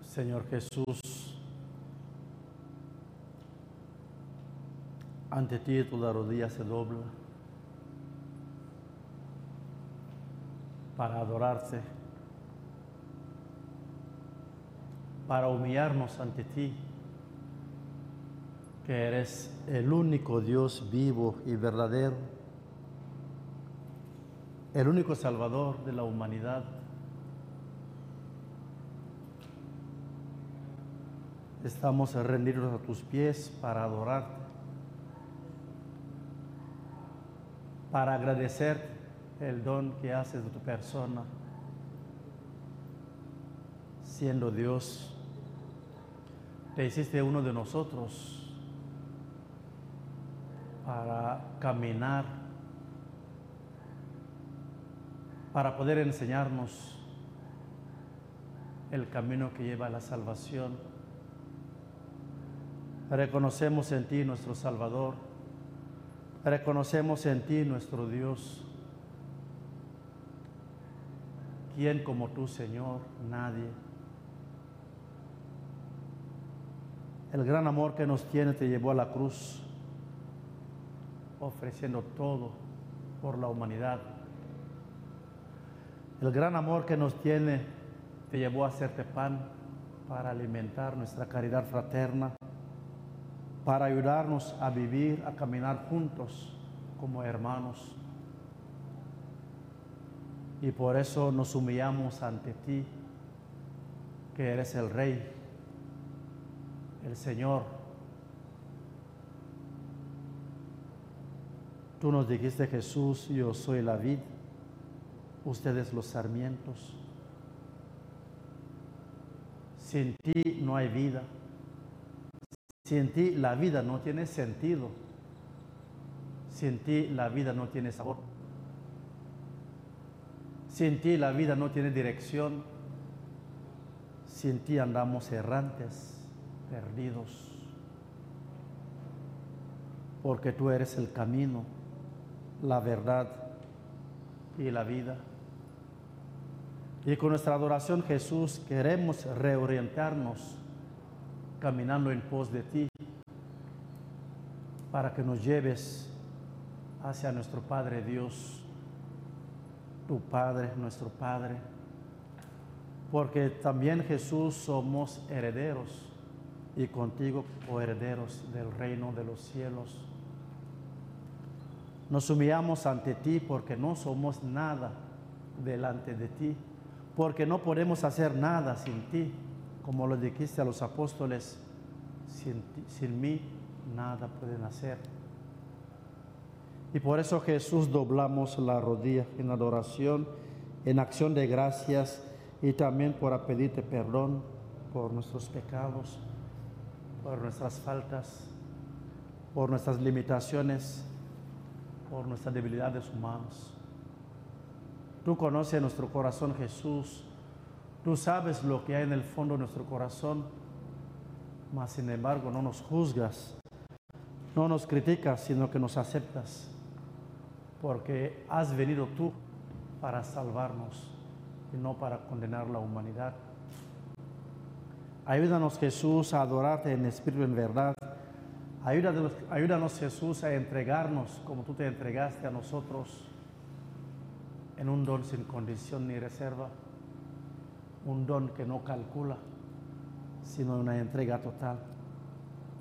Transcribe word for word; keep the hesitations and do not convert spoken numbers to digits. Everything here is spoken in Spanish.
Señor Jesús, ante ti toda rodilla se dobla para adorarte, para humillarnos ante ti, que eres el único Dios vivo y verdadero, el único Salvador de la humanidad. Estamos rendidos a tus pies para adorarte, para agradecer el don que haces de tu persona, siendo Dios. Te hiciste uno de nosotros para caminar, para poder enseñarnos el camino que lleva a la salvación. Reconocemos en ti nuestro Salvador, reconocemos en ti nuestro Dios. ¿Quién como tú, Señor? Nadie. El gran amor que nos tiene te llevó a la cruz, ofreciendo todo por la humanidad. El gran amor que nos tiene te llevó a hacerte pan para alimentar nuestra caridad fraterna, para ayudarnos a vivir, a caminar juntos como hermanos. Y por eso nos humillamos ante ti, que eres el Rey, el Señor. Tú nos dijiste, Jesús, yo soy la vid, ustedes los sarmientos. Sin ti no hay vida. Sin ti la vida no tiene sentido. Sin ti la vida no tiene sabor. Sin ti la vida no tiene dirección. Sin ti andamos errantes, perdidos. Porque tú eres el camino, la verdad y la vida. Y con nuestra adoración, Jesús, queremos reorientarnos caminando en pos de ti, para que nos lleves hacia nuestro Padre Dios, tu Padre, nuestro Padre, porque también, Jesús, somos herederos y contigo coherederos del reino de los cielos. Nos humillamos ante ti porque no somos nada delante de ti, porque no podemos hacer nada sin ti. Como lo dijiste a los apóstoles, sin, ti, sin mí nada pueden hacer. Y por eso, Jesús, doblamos la rodilla en adoración, en acción de gracias, y también para pedirte perdón por nuestros pecados, por nuestras faltas, por nuestras limitaciones, por nuestras debilidades humanas. Tú conoces nuestro corazón, Jesús. Tú sabes lo que hay en el fondo de nuestro corazón, mas sin embargo no nos juzgas, no nos criticas, sino que nos aceptas, porque has venido tú para salvarnos y no para condenar la humanidad. Ayúdanos, Jesús, a adorarte en espíritu y en verdad. Ayúdanos, ayúdanos, Jesús, a entregarnos como tú te entregaste a nosotros, en un don sin condición ni reserva. Un don que no calcula, sino una entrega total.